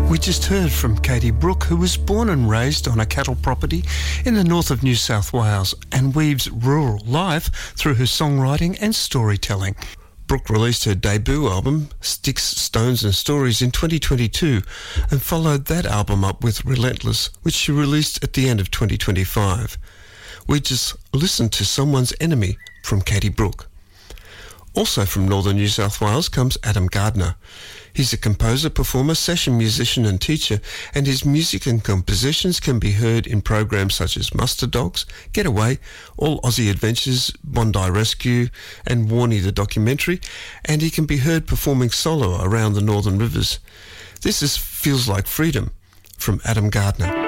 We just heard from Katie Brooke, who was born and raised on a cattle property in the north of New South Wales and weaves rural life through her songwriting and storytelling. Brooke released her debut album, Sticks, Stones and Stories, in 2022 and followed that album up with Relentless, which she released at the end of 2025. We just listened to Someone's Enemy from Katie Brooke. Also from northern New South Wales comes Adam Gardner. He's a composer, performer, session musician and teacher, and his music and compositions can be heard in programs such as Muster Dogs, Getaway, All Aussie Adventures, Bondi Rescue and Warnie the Documentary, and he can be heard performing solo around the Northern Rivers. This is Feels Like Freedom from Adam Gardner.